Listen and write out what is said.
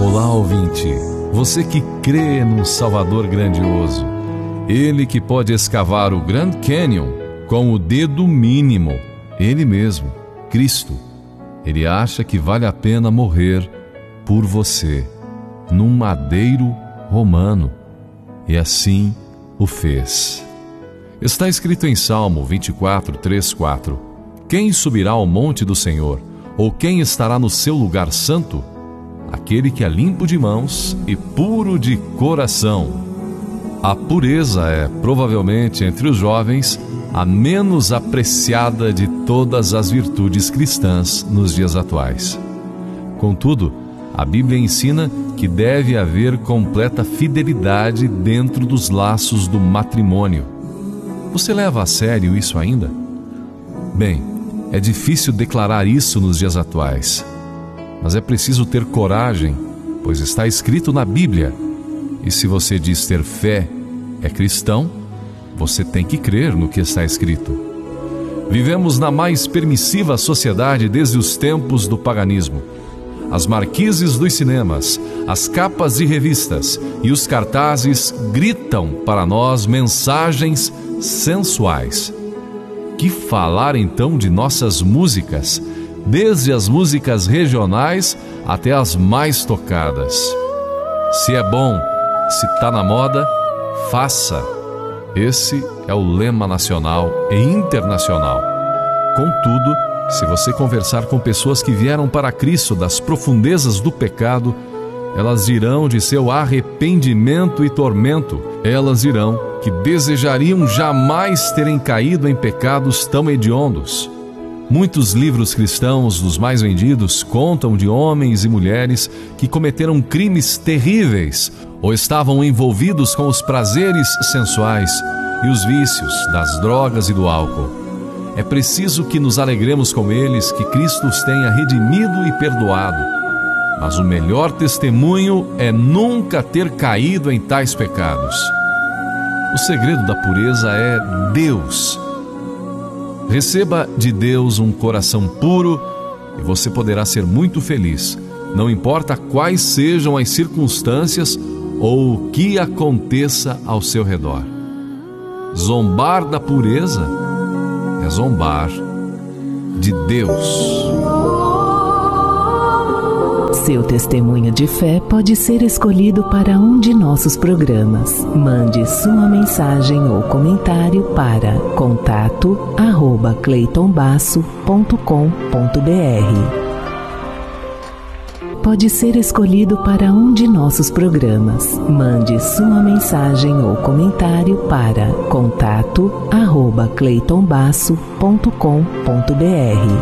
Olá, ouvinte, você que crê num Salvador grandioso, Ele que pode escavar o Grand Canyon com o dedo mínimo, Ele mesmo, Cristo. Ele acha que vale a pena morrer por você, num madeiro romano, e assim o fez. Está escrito em Salmo 24, 3, 4: Quem subirá ao monte do Senhor, ou quem estará no seu lugar santo? Aquele que é limpo de mãos e puro de coração. A pureza é, provavelmente, entre os jovens, a menos apreciada de todas as virtudes cristãs nos dias atuais. Contudo, a Bíblia ensina que deve haver completa fidelidade dentro dos laços do matrimônio. Você leva a sério isso ainda? Bem, é difícil declarar isso nos dias atuais, mas é preciso ter coragem, pois está escrito na Bíblia. E se você diz ter fé, é cristão, você tem que crer no que está escrito. Vivemos na mais permissiva sociedade desde os tempos do paganismo. As marquises dos cinemas, as capas de revistas e os cartazes gritam para nós mensagens sensuais. Que falar então de nossas músicas, desde as músicas regionais até as mais tocadas. Se é bom, se está na moda, faça. Esse é o lema nacional e internacional. Contudo, se você conversar com pessoas que vieram para Cristo das profundezas do pecado, elas dirão de seu arrependimento e tormento. Elas dirão que desejariam jamais terem caído em pecados tão hediondos. Muitos livros cristãos, dos mais vendidos, contam de homens e mulheres que cometeram crimes terríveis ou estavam envolvidos com os prazeres sensuais e os vícios das drogas e do álcool. É preciso que nos alegremos com eles, que Cristo os tenha redimido e perdoado. Mas o melhor testemunho é nunca ter caído em tais pecados. O segredo da pureza é Deus. Receba de Deus um coração puro e você poderá ser muito feliz, não importa quais sejam as circunstâncias ou o que aconteça ao seu redor. Zombar da pureza é zombar de Deus. Seu testemunho de fé pode ser escolhido para um de nossos programas. Mande sua mensagem ou comentário para contato@cleitonbasso.com.br. Pode ser escolhido para um de nossos programas. Mande sua mensagem ou comentário para contato@cleitonbasso.com.br.